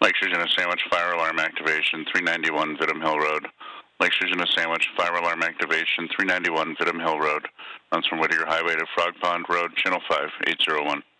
Lake Shujana Sandwich, fire alarm activation, 391 Vidham Hill Road. Lake Shujana Sandwich, fire alarm activation, 391 Vidham Hill Road. Runs from Whittier Highway to Frog Pond Road, Channel 5, 801.